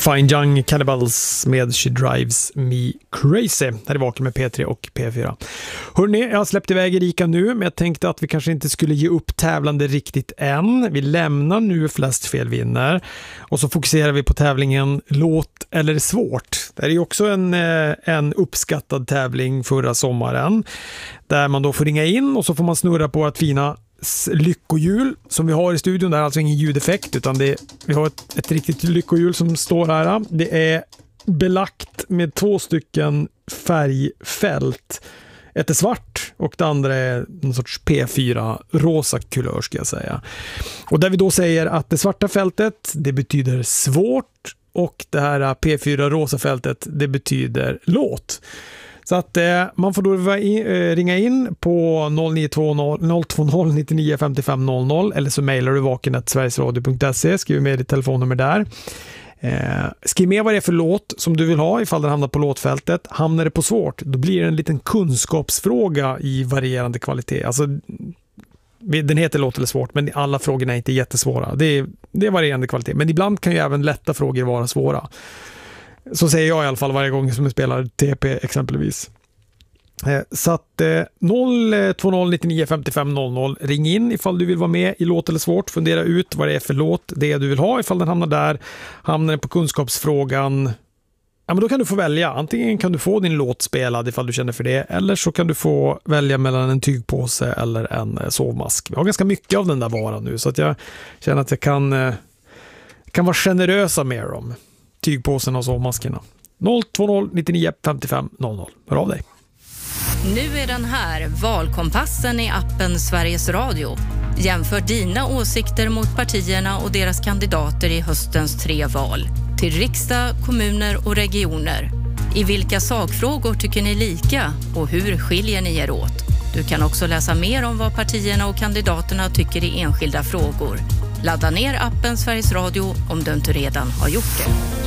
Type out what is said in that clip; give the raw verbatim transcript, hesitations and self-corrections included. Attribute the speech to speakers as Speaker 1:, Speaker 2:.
Speaker 1: Fine Young Cannibals med She Drives Me Crazy. Här är Vaken med P tre och P fyra. Hörrni, jag har släppt iväg Erika nu, men jag tänkte att vi kanske inte skulle ge upp tävlande riktigt än. Vi lämnar nu Flest fel vinner och så fokuserar vi på tävlingen Låt eller svårt. Det är ju också en, en uppskattad tävling förra sommaren där man då får ringa in och så får man snurra på att fina lyckohjul som vi har i studion. Det är alltså ingen ljudeffekt utan det är, vi har ett, ett riktigt lyckohjul som står här. Det är belagt med två stycken färgfält. Ett är svart och det andra är någon sorts P fyra rosa kulör ska jag säga. Och där vi då säger att det svarta fältet det betyder svårt och det här P fyra rosa fältet det betyder låt. Så att eh, man får då eh, ringa in på noll nio två noll nio nio fem fem noll noll eller så mejlar du vaken at sverigesradio punkt se, skriv med ditt telefonnummer där. Eh, skriv med vad det är för låt som du vill ha ifall den hamnar på låtfältet. Hamnar det på svårt, då blir det en liten kunskapsfråga i varierande kvalitet. Alltså, den heter låt eller svårt, men alla frågorna är inte jättesvåra. Det är, det är varierande kvalitet, men ibland kan ju även lätta frågor vara svåra. Så säger jag i alla fall varje gång som jag spelar T P exempelvis. Så att noll två noll nio nio fem fem noll noll, ring in ifall du vill vara med i låt eller svårt. Fundera ut vad det är för låt det du vill ha. Ifall den hamnar där, hamnar den på kunskapsfrågan, ja, men då kan du få välja. Antingen kan du få din låt spelad ifall du känner för det, eller så kan du få välja mellan en tygpåse eller en sovmask. Vi har ganska mycket av den där varan nu så att jag känner att jag kan, kan vara generösa med dem. Tygpåsen och sovmaskerna. noll två noll nio nio fem fem noll noll. Hör av dig.
Speaker 2: Nu är den här, valkompassen i appen Sveriges Radio. Jämför dina åsikter mot partierna och deras kandidater i höstens tre val. Till riksdag, kommuner och regioner. I vilka sakfrågor tycker ni lika och hur skiljer ni er åt? Du kan också läsa mer om vad partierna och kandidaterna tycker i enskilda frågor. Ladda ner appen Sveriges Radio om du inte redan har gjort det.